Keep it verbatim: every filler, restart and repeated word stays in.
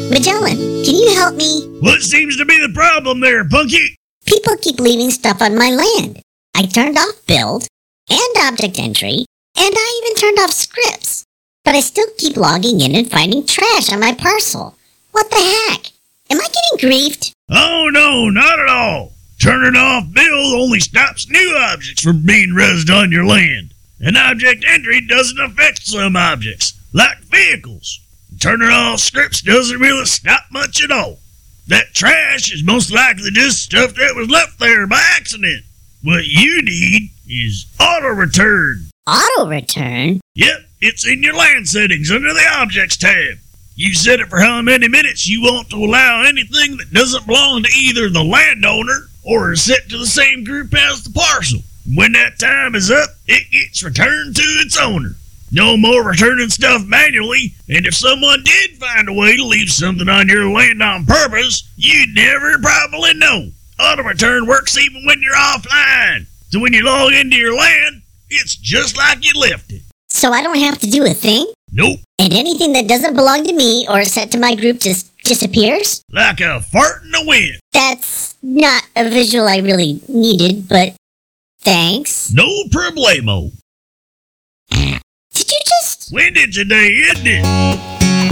Magellan, can you help me? What seems to be the problem there, Punky? People keep leaving stuff on my land. I turned off build and object entry, and I even turned off scripts. But I still keep logging in and finding trash on my parcel. What the heck? Am I getting griefed? Oh no, not at all. Turning off build only stops new objects from being rezzed on your land. And object entry doesn't affect some objects, like vehicles. Turning off scripts doesn't really stop much at all. That trash is most likely just stuff that was left there by accident. What you need is auto return. Auto return? Yep, it's in your land settings under the objects tab. You set it for how many minutes you want to allow anything that doesn't belong to either the landowner or is set to the same group as the parcel. When that time is up, it gets returned to its owner. No more returning stuff manually, and if someone did find a way to leave something on your land on purpose, you'd never probably know. Auto return works even when you're offline. So when you log into your land, it's just like you left it. So I don't have to do a thing? Nope. And anything that doesn't belong to me or is set to my group just disappears? Like a fart in the wind. That's not a visual I really needed, but thanks. No problemo. Did you just... Windage today, isn't it?